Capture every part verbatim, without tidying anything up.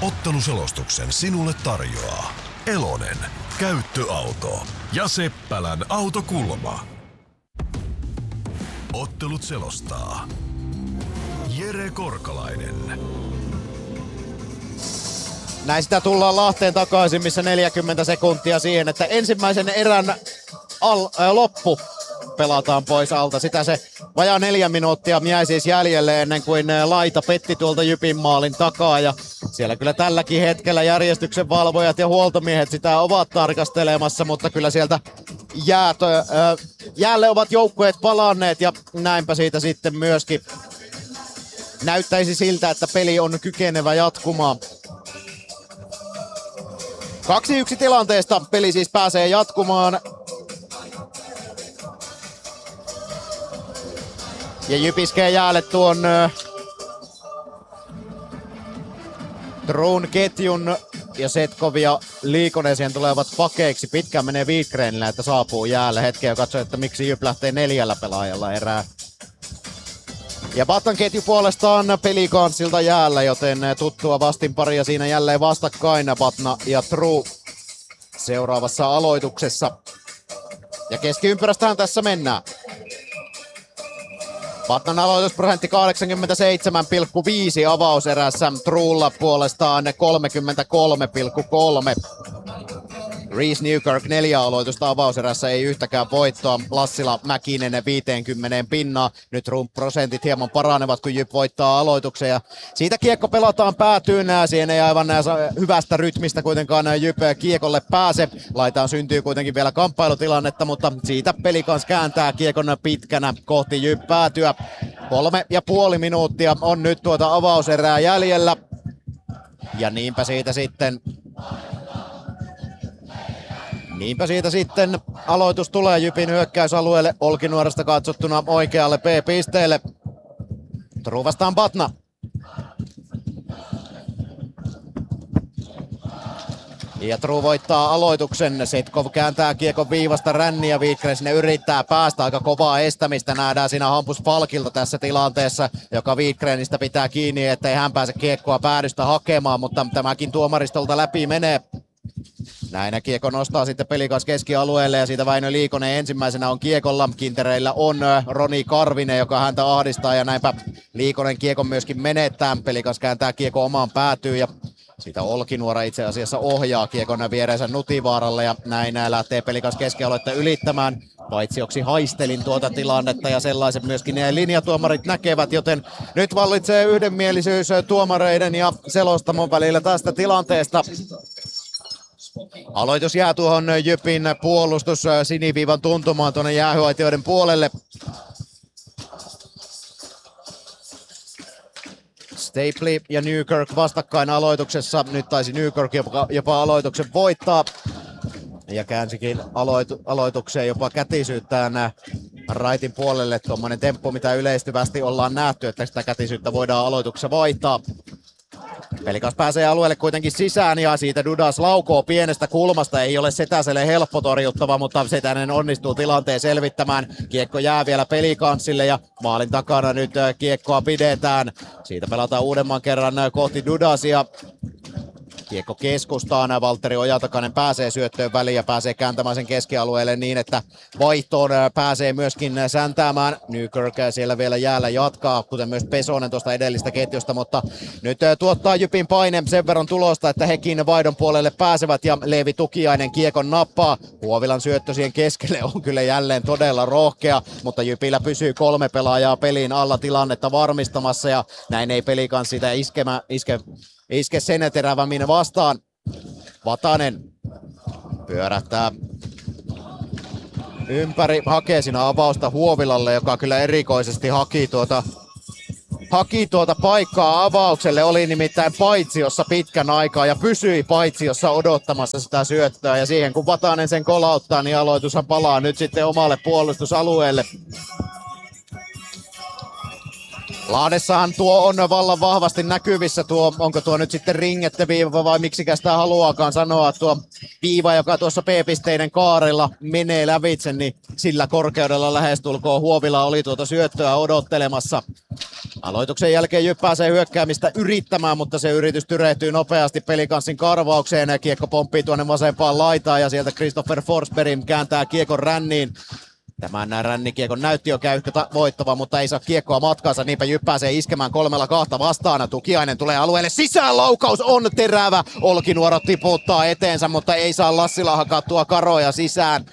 Otteluselostuksen sinulle tarjoaa Elonen, käyttöauto ja Seppälän autokulma. Ottelut selostaa Jere Korkalainen. Näin sitä tullaan Lahteen takaisin, missä neljäkymmentä sekuntia siihen, että ensimmäisen erän al- äh, loppu pelataan pois alta. Sitä se vajaa neljä minuuttia jäi siis jäljelle ennen kuin laita petti tuolta Jypin maalin takaa. Ja siellä kyllä tälläkin hetkellä järjestyksen valvojat ja huoltomiehet sitä ovat tarkastelemassa, mutta kyllä sieltä jäätö, äh, jäälle ovat joukkueet palanneet ja näinpä siitä sitten myöskin näyttäisi siltä, että peli on kykenevä jatkumaan. kaksi yksi tilanteesta peli siis pääsee jatkumaan. Ja Jyp iskee jäälle tuon uh, Truun ketjun ja Setkov ja Liikonen siihen tulevat pakeiksi. Pitkään menee Wikgrenille, että saapuu jäälle. Hetken ja katsoo, että miksi Jyp lähtee neljällä pelaajalla erää. Ja Batnan ketju puolestaan Pelikanssilta jäällä, joten tuttua vastinparia siinä jälleen vastakkain Batna ja True seuraavassa aloituksessa. Ja keskiympyrästähän tässä mennään. Batnan aloitusprosentti kahdeksankymmentäseitsemän pilkku viisi avauserässä, Truella puolestaan kolmekymmentäkolme pilkku kolme. Reese Newkirk neljä aloitusta avauserässä, ei yhtäkään voittoa. Lassila Mäkinen viisikymmentä pinnaa. Nyt prosentit hieman paranevat, kun Jyp voittaa aloituksen. Ja siitä kiekko pelataan päätyyn. Siihen ei aivan hyvästä rytmistä kuitenkaan Jyp kiekolle pääse. Laitaan syntyy kuitenkin vielä kamppailutilannetta, mutta siitä Pelikans kääntää kiekon pitkänä kohti Jyp päätyä. Kolme ja puoli minuuttia on nyt tuota avauserää jäljellä. Ja niinpä siitä sitten... Niinpä siitä sitten aloitus tulee Jypin hyökkäysalueelle Olkinuorasta katsottuna oikealle B-pisteelle. True vastaan Batna. Ja True voittaa aloituksen. Setkov kääntää kiekon viivasta ränniä. Wikgren sinne yrittää päästä. Aika kovaa estämistä nähdään siinä Hampus Falkilta tässä tilanteessa, joka Wikgrenistä pitää kiinni, ettei hän pääse kiekkoa päädystä hakemaan, mutta tämäkin tuomaristolta läpi menee. Näin kiekko nostaa sitten Pelikans keskialueelle ja siitä Väinö Liikonen ensimmäisenä on kiekolla. Kintereillä on Roni Karvinen, joka häntä ahdistaa ja näinpä Liikonen kiekon myöskin menettää. Pelikans kääntää kiekko omaan päätyyn ja siitä Olkinuora itse asiassa ohjaa kiekon viereensä Nutivaaralle ja näin lähtee Pelikans keskialuetta ylittämään. Paitsioksi haistelin tuota tilannetta ja sellaisen myöskin ne linjatuomarit näkevät, joten nyt vallitsee yhdenmielisyys tuomareiden ja selostamon välillä tästä tilanteesta. Aloitus jää tuohon Jypin puolustus siniviivan tuntumaan tuonne jäähyaitioiden puolelle. Stapley ja Newkirk vastakkain aloituksessa. Nyt taisi Newkirk jopa, jopa aloituksen voittaa. Ja käänsikin aloitu, aloitukseen jopa kätisyyttään raitin puolelle. Tuommoinen temppu, mitä yleistyvästi ollaan nähty, että sitä kätisyyttä voidaan aloituksessa vaihtaa. Pelikas pääsee alueelle kuitenkin sisään ja siitä Dudas laukoo pienestä kulmasta. Ei ole Setäselle helppo torjuttava, mutta Setänen onnistuu tilanteen selvittämään. Kiekko jää vielä Pelikanssille ja maalin takana nyt kiekkoa pidetään. Siitä pelataan uudemman kerran kohti Dudasia. Kiekko keskustaan, Valtteri Ojatakainen pääsee syöttöön väliin ja pääsee kääntämään sen keskialueelle niin, että vaihtoon pääsee myöskin säntäämään. Newkirk siellä vielä jäällä jatkaa, kuten myös Pesonen tuosta edellistä ketjusta, mutta nyt tuottaa Jypin paine sen verran tulosta, että hekin vaihdon puolelle pääsevät ja Leevi Tukiainen kiekon nappaa. Huovilan syöttö siihen keskelle on kyllä jälleen todella rohkea, mutta Jypillä pysyy kolme pelaajaa peliin alla tilannetta varmistamassa ja näin ei Pelikans sitä iskemä, iske Iske sen terävämmin vastaan. Vatanen pyörähtää ympäri, hakee siinä avausta Huovilalle, joka kyllä erikoisesti haki tuota, haki tuota paikkaa avaukselle. Oli nimittäin paitsiossa pitkän aikaa ja pysyi paitsiossa odottamassa sitä syöttöä. Ja siihen kun Vatanen sen kolauttaa, niin aloitushan palaa nyt sitten omalle puolustusalueelle. Lahdessahan tuo on vallan vahvasti näkyvissä tuo, onko tuo nyt sitten ringetteviiva vai miksikä sitä haluaakaan sanoa, tuo viiva, joka tuossa P-pisteiden kaarella menee lävitse, niin sillä korkeudella lähestulkoon Huovila oli tuota syöttöä odottelemassa. Aloituksen jälkeen Jyp pääsee hyökkäämistä yrittämään, mutta se yritys tyrehtyy nopeasti Pelikanssin karvaukseen. Kiekko pomppii tuonne vasempaan laitaan ja sieltä Christopher Forsberg kääntää kiekon ränniin. Tämän rännikiekon näytti jo käykö voittava, mutta ei saa kiekkoa matkaansa. Niinpä Jyp pääsee iskemään kolmella kahta vastaan. Tukiainen tulee alueelle sisään, laukaus on terävä. Olkinuoro tiputtaa eteensä, mutta ei saa Lassila hakattua karoja sisään.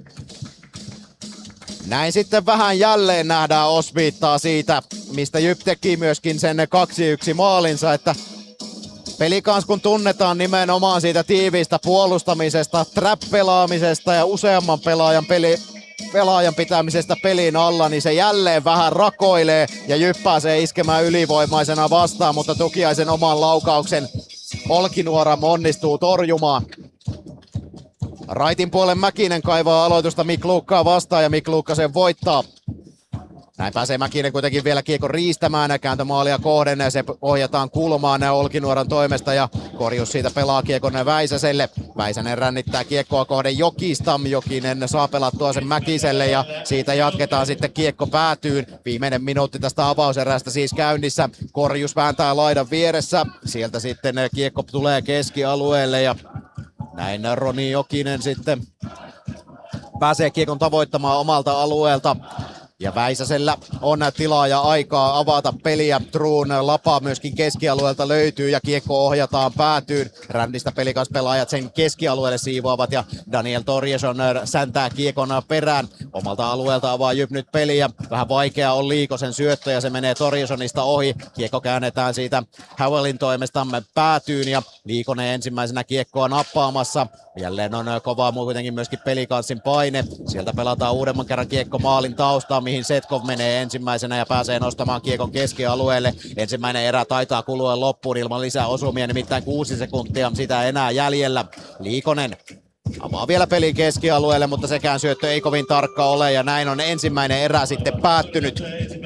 Näin sitten vähän jälleen nähdään osviittaa siitä, mistä Jyp teki myöskin sen kaksi yksi maalinsa, että Pelikans kun tunnetaan nimenomaan siitä tiiviistä puolustamisesta, trap-pelaamisesta ja useamman pelaajan, peli, pelaajan pitämisestä pelin alla, niin se jälleen vähän rakoilee ja Jyp pääsee iskemään ylivoimaisena vastaan, mutta Tukiaisen oman laukauksen Olkinuora onnistuu torjumaan. Raitin puolen Mäkinen kaivaa aloitusta Mik Luukkaa vastaan ja Mik Luukka sen voittaa. Näin pääsee Mäkinen kuitenkin vielä kiekon riistämään kääntömaalia kohden ja se ohjataan kulmaan Olkinuoran toimesta ja korjus siitä pelaa kiekon Väisäselle. Väisänen rännittää kiekkoa kohden Jokista, Jokinen saa pelattua sen Mäkiselle ja siitä jatketaan sitten kiekko päätyyn. Viimeinen minuutti tästä avauserästä siis käynnissä. Korjus vääntää laidan vieressä, sieltä sitten kiekko tulee keskialueelle ja näin Roni Jokinen sitten pääsee kiekon tavoittamaan omalta alueelta. Ja Väisäsellä on tilaa ja aikaa avata peliä. Truun lapa myöskin keskialueelta löytyy ja kiekko ohjataan päätyyn. Rändistä Pelikans pelaajat sen keskialueelle siivoavat ja Daniel Torjeson säntää kiekon perään. Omalta alueelta avaa Jyp nyt peliä. Vähän vaikea on Liikosen syöttö ja se menee Torjesonista ohi. Kiekko käännetään siitä Howellin toimestamme päätyyn ja Liikonen ensimmäisenä kiekkoa nappaamassa. Jälleen on kovaa kuitenkin myöskin Pelikanssin paine. Sieltä pelataan uudemman kerran kiekko maalin taustaan, mihin Setkov menee ensimmäisenä ja pääsee nostamaan kiekon keskialueelle. Ensimmäinen erä taitaa kulua loppuun ilman lisää osumia, nimittäin kuusi sekuntia sitä enää jäljellä. Liikonen avaa vielä pelin keskialueelle, mutta sekään syöttö ei kovin tarkka ole ja näin on ensimmäinen erä sitten päättynyt.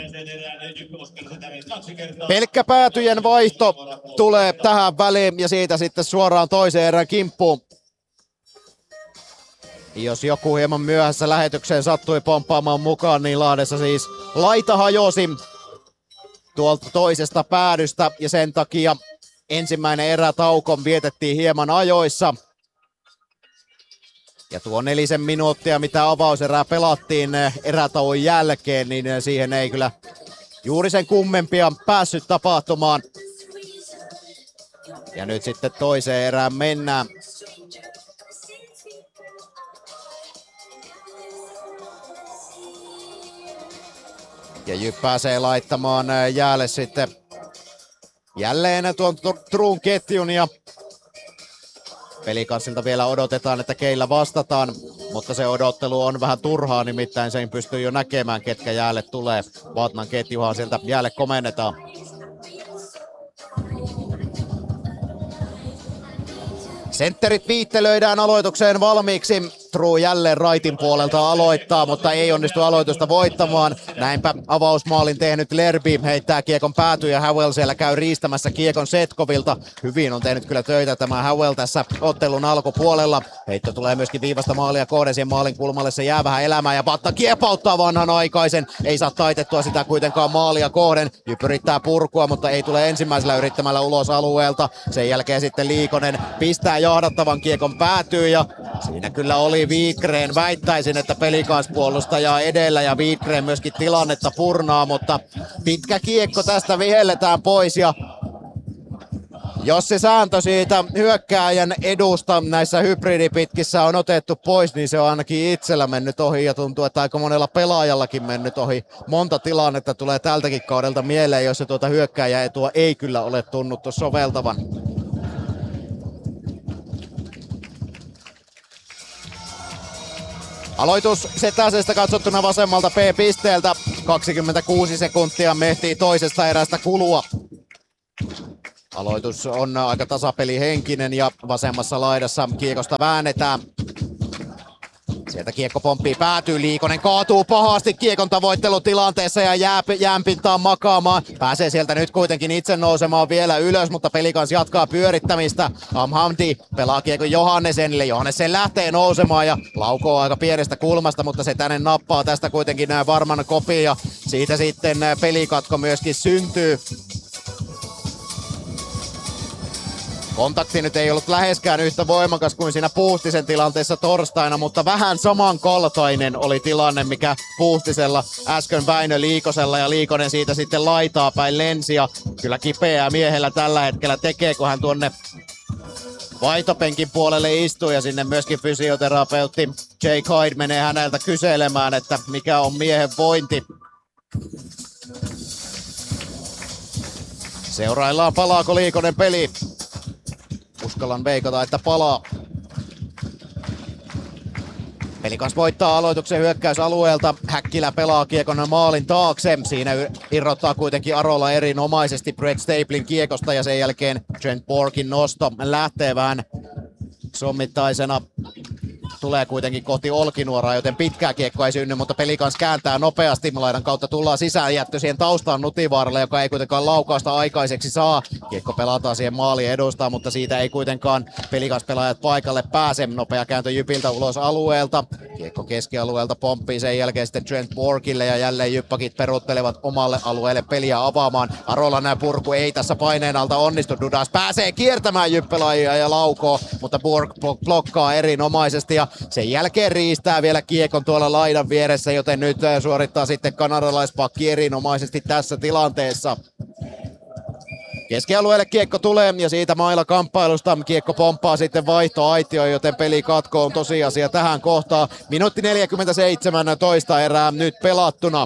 Pelkkä päätyjen vaihto tulee tähän väliin ja siitä sitten suoraan toisen erän kimppuun. Jos joku hieman myöhässä lähetykseen sattui pomppaamaan mukaan, niin Lahdessa siis laita hajosi tuolta toisesta päädystä ja sen takia ensimmäinen erätauko vietettiin hieman ajoissa. Ja tuo nelisen minuuttia, mitä avauserää pelattiin erätauon jälkeen, niin siihen ei kyllä juuri sen kummempia päässyt tapahtumaan. Ja nyt sitten toiseen erään mennään. Ja Jyp pääsee laittamaan jäälle sitten jälleen tuon Truun ketjun ja Pelikanssilta vielä odotetaan, että keillä vastataan, mutta se odottelu on vähän turhaa, nimittäin sen pystyy jo näkemään, ketkä jäälle tulee. Vatnan ketjuhan sieltä jäälle komennetaan. Sentterit viittelöidään aloitukseen valmiiksi. True jälleen raitin puolelta aloittaa, mutta ei onnistu aloitusta voittamaan. Näinpä avausmaalin tehnyt Lerby heittää kiekon päätyyn ja Howell siellä käy riistämässä kiekon Setkovilta. Hyvin on tehnyt kyllä töitä tämä Howell tässä ottelun alkupuolella. Heitto tulee myöskin viivasta maalia kohden, siihen maalin kulmalle se jää vähän elämään ja Batta kiepauttaa vanhanaikaisen. Ei saa taitettua sitä kuitenkaan maalia kohden. Jyp yrittää purkua, mutta ei tule ensimmäisellä yrittämällä ulos alueelta. Sen jälkeen sitten Liikonen pistää johdattavan kiekon päätyyn ja siinä kyllä oli Wikgren. Väittäisin, että Pelikans puolustajaa edellä ja Wikgren myöskin tilannetta purnaa, mutta pitkä kiekko tästä vihelletään pois ja jos se sääntö siitä hyökkääjän edusta näissä hybridipitkissä on otettu pois, niin se on ainakin itsellä mennyt ohi ja tuntuu, että aika monella pelaajallakin mennyt ohi. Monta tilannetta tulee tältäkin kaudelta mieleen, jos se tuota hyökkääjän etua ei kyllä ole tunnuttu soveltavan. Aloitus Setäsestä katsottuna vasemmalta P-pisteeltä. kaksikymmentäkuusi sekuntia mehtii toisesta erästä kulua. Aloitus on aika tasapelihenkinen ja vasemmassa laidassa kiekosta väännetään. Sieltä kiekko pomppii, päätyy, Liikonen kaatuu pahasti kiekon tavoittelutilanteessa ja jää jäänpintaan makaamaan. Pääsee sieltä nyt kuitenkin itse nousemaan vielä ylös, mutta Pelikans jatkaa pyörittämistä. Amhamdi pelaa kiekon Johannesenille, Johannesen lähtee nousemaan ja laukoo aika pienestä kulmasta, mutta se tänne nappaa tästä kuitenkin varman kopin ja siitä sitten pelikatko myöskin syntyy. Kontakti nyt ei ollut läheskään yhtä voimakas kuin siinä Puustisen tilanteessa torstaina, mutta vähän samankaltainen oli tilanne, mikä Puustisella äsken Väinö Liikosella, ja Liikonen siitä sitten laitaa päin lensi ja kyllä kipeää miehellä tällä hetkellä tekee, kun hän tuonne vaihtopenkin puolelle istuu ja sinne myöskin fysioterapeutti Jake Hyde menee häneltä kyselemään, että mikä on miehen vointi. Seuraillaan, palaako Liikonen peli. Uskallan veikata, että palaa. Pelikans voittaa aloituksen hyökkäysalueelta. Häkkilä pelaa kiekon maalin taakse. Siinä irrottaa kuitenkin Arola erinomaisesti Brett Staplin kiekosta ja sen jälkeen Trent Borkin nosto lähtee vähän sommittaisena. Tulee kuitenkin kohti Olkinuoraa, joten pitkää kiekkoa ei synny, mutta Pelikans kääntää nopeasti. Laidan kautta tullaan sisään, jättö siihen taustaan Nutivaaralle, joka ei kuitenkaan laukausta aikaiseksi saa. Kiekko pelataan siihen maalin edustaan, mutta siitä ei kuitenkaan Pelikans pelaajat paikalle pääse. Nopea kääntö Jypiltä ulos alueelta. Kiekko keskialueelta pomppii sen jälkeen sitten Trent Borkille ja jälleen Jyppakit peruuttelevat omalle alueelle peliä avaamaan. Arolan purku ei tässä paineen alta onnistu. Dudas pääsee kiertämään Jyppelaajia ja laukoo, mutta Bork blokkaa erinomaisesti ja sen jälkeen riistää vielä kiekon tuolla laidan vieressä, joten nyt suorittaa sitten kanadalaispakki erinomaisesti tässä tilanteessa. Keskialueelle kiekko tulee ja siitä mailla kamppailusta kiekko pomppaa sitten vaihtoaitioon, joten pelikatko on tosiasia tähän kohtaan. Minuutti neljäkymmentäseitsemän toista erää nyt pelattuna.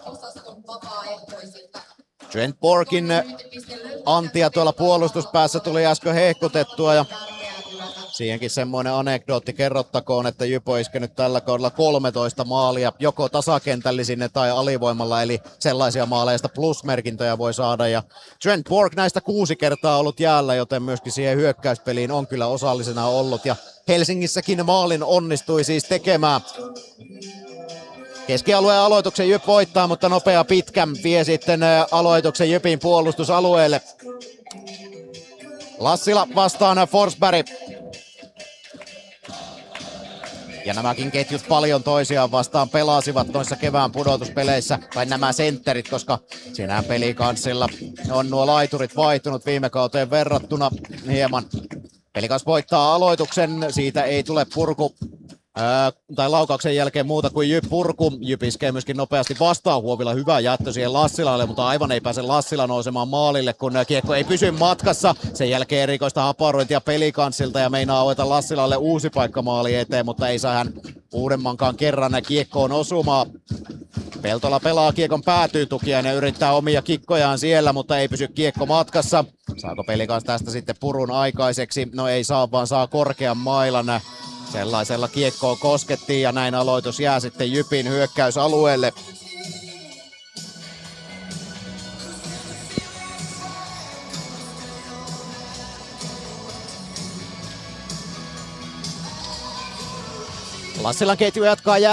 Trent Borkin antia tuolla puolustuspäässä tuli äsken hehkutettua ja siihenkin semmoinen anekdootti kerrottakoon, että Jyp on iskenyt tällä kaudella kolmetoista maalia joko tasakentällisinne tai alivoimalla, eli sellaisia maaleista plusmerkintöjä voi saada. Ja Trent Bork näistä kuusi kertaa ollut jäällä, joten myöskin siihen hyökkäyspeliin on kyllä osallisena ollut. Ja Helsingissäkin maalin onnistui siis tekemään. Keskialueen aloituksen Jyp voittaa, mutta nopea pitkä vie sitten aloituksen Jypin puolustusalueelle. Lassila vastaan Forsberg. Ja nämäkin ketjut paljon toisiaan vastaan pelasivat noissa kevään pudotuspeleissä, tai nämä sentterit, koska siinähän Pelikanssilla on nuo laiturit vaihtunut viime kauteen verrattuna hieman. Pelikans voittaa aloituksen, siitä ei tule purku. Ää, tai laukauksen jälkeen muuta kuin Jyp purku. Jyp iskee myöskin nopeasti vastaan, Huovila hyvä jättö siihen Lassilalle, mutta aivan ei pääse Lassila nousemaan maalille, kun kiekko ei pysy matkassa. Sen jälkeen erikoista haparointia Pelikanssilta ja meinaa aueta Lassilalle uusi paikka maali eteen, mutta ei saa hän uudemmankaan kerran kiekkoon osumaan. Peltola pelaa kiekon päätyyn Tukiainen ja yrittää omia kikkojaan siellä, mutta ei pysy kiekko matkassa. Saako Pelikans tästä sitten purun aikaiseksi? No ei saa, vaan saa korkean mailan. Sellaisella kiekkoon koskettiin ja näin aloitus jää sitten Jypin hyökkäysalueelle. Lassilan ketju jatkaa jää.